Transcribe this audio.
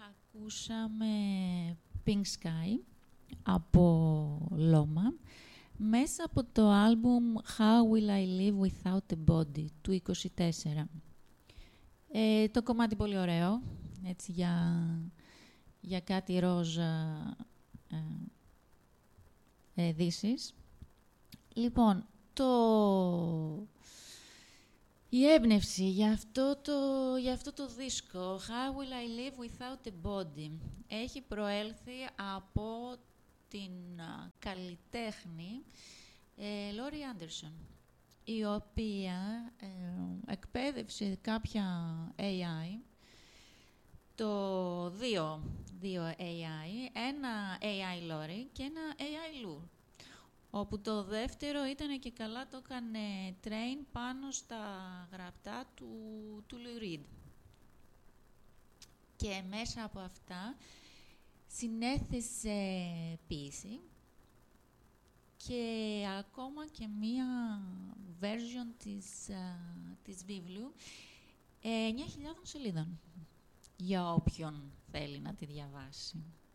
Ακούσαμε Pink Sky από Λόμα μέσα από το άλμπουμ How Will I Live Without a Body του 24. Το κομμάτι πολύ ωραίο, έτσι για κάτι ροζ δύσεις. Λοιπόν, η έμπνευση για αυτό το δίσκο, How Will I Live Without a Body, έχει προέλθει από την καλλιτέχνη Laurie Anderson, η οποία εκπαίδευσε κάποια AI, δύο AI, ένα AI Laurie και ένα AI Lou, όπου το δεύτερο ήταν και καλά, το έκανε train πάνω στα γραπτά του Lou Reed. Και μέσα από αυτά συνέθεσε ποίηση και ακόμα και μία version της βίβλου 9.000 σελίδων, για όποιον θέλει να τη διαβάσει.